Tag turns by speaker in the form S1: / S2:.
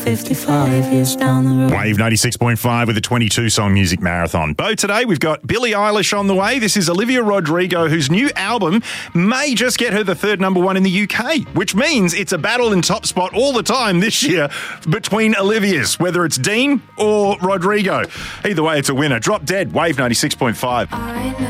S1: 55 years down the road.
S2: Wave 96.5 with a 22-song music marathon. Bo, today we've got Billie Eilish on the way. This is Olivia Rodrigo, whose new album may just get her the third number one in the UK, which means it's a battle in top spot all the time this year between Olivias, whether it's Dean or Rodrigo. Either way, it's a winner. Drop Dead, Wave 96.5.